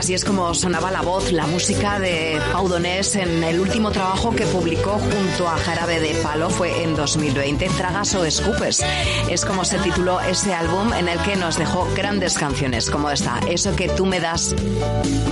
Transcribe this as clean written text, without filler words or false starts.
Así es como sonaba la voz, la música de Pau Donés en el último trabajo que publicó junto a Jarabe de Palo. Fue en 2020, Tragas o Escupes. Es como se tituló ese álbum en el que nos dejó grandes canciones como esta, Eso que tú me das.